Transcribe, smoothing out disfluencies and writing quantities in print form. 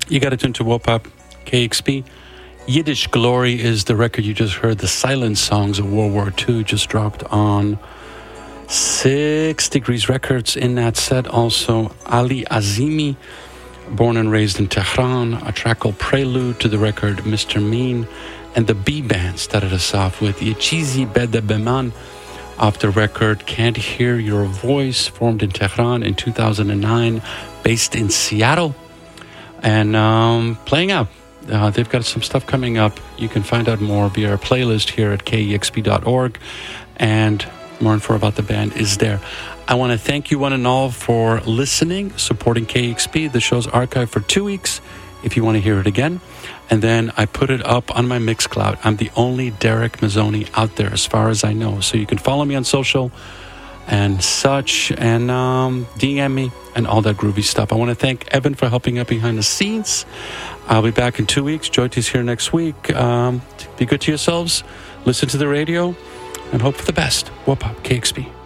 You got to tune to Wopop KXP. Yiddish Glory is the record you just heard. The silent songs of World War II just dropped on 6 Degrees Records. In that set, also Ali Azimi, born and raised in Tehran, a track called Prelude to the record Mr. Mean, and the B-Band started us off with Yechizi Beda Beman off the record Can't Hear Your Voice, formed in Tehran in 2009, based in Seattle, and playing out. They've got some stuff coming up. You can find out more via our playlist here at kexp.org, and more info about the band is there. I want to thank you one and all for listening, supporting KEXP. The show's archived for 2 weeks if you want to hear it again. And then I put it up on my Mixcloud. I'm the only Derek Mazzoni out there as far as I know. So you can follow me on social and such, and DM me and all that groovy stuff. I want to thank Evan for helping out behind the scenes. I'll be back in 2 weeks. Jyoti's here next week. Be good to yourselves. Listen to the radio and hope for the best. Whoop up, KXP.